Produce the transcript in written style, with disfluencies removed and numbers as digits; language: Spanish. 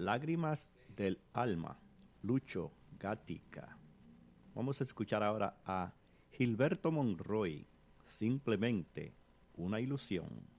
Lágrimas del Alma, Lucho Gatica. Vamos a escuchar ahora a Gilberto Monroy, Simplemente una ilusión.